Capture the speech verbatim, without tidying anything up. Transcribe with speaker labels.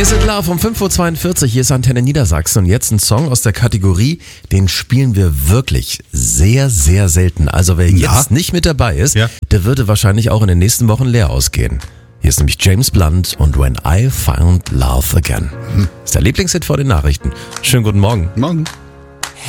Speaker 1: Is It Love um fünf Uhr zweiundvierzig, hier ist Antenne Niedersachsen und jetzt ein Song aus der Kategorie, den spielen wir wirklich sehr, sehr selten. Also wer
Speaker 2: Ja.
Speaker 1: jetzt nicht mit dabei ist,
Speaker 2: Ja.
Speaker 1: der würde wahrscheinlich auch in den nächsten Wochen leer ausgehen. Hier ist nämlich James Blunt und When I Found Love Again. Das ist der Lieblingshit vor den Nachrichten. Schönen guten Morgen.
Speaker 2: Morgen.